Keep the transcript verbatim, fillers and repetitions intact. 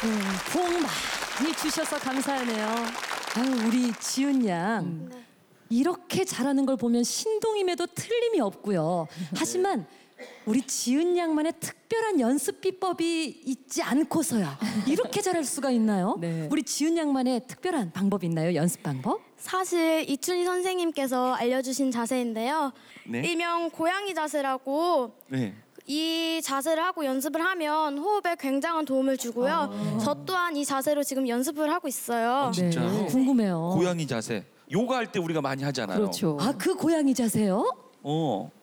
음, 복 많이 주셔서 감사하네요. 아유, 우리 지은 양. 음. 네. 이렇게 잘하는 걸 보면 신동임에도 틀림이 없고요. 하지만 우리 지은 양만의 특별한 연습 비법이 있지 않고서야 이렇게 잘할 수가 있나요? 네. 우리 지은 양만의 특별한 방법이 있나요? 연습 방법? 사실 이춘희 선생님께서 알려주신 자세인데요. 네. 일명 고양이 자세라고 네. 이 자세를 하고 연습을 하면 호흡에 굉장한 도움을 주고요. 저 또한 이 자세로 지금 연습을 하고 있어요. 진짜? 네, 궁금해요. 고양이 자세. 요가 할 때 우리가 많이 하잖아요. 그렇죠. 아, 그 고양이 자세요? 어.